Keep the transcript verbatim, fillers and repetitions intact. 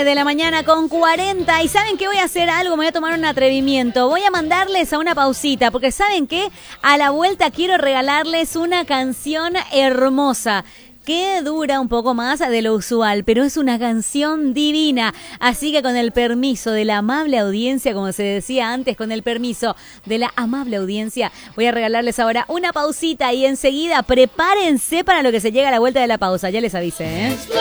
de la mañana con cuarenta. ¿Y saben qué voy a hacer? Algo, me voy a tomar un atrevimiento. Voy a mandarles a una pausita, porque ¿saben qué? A la vuelta quiero regalarles una canción hermosa, que dura un poco más de lo usual, pero es una canción divina. Así que con el permiso de la amable audiencia, como se decía antes, con el permiso de la amable audiencia, voy a regalarles ahora una pausita y enseguida prepárense para lo que se llega a la vuelta de la pausa. Ya les avisé, ¿eh?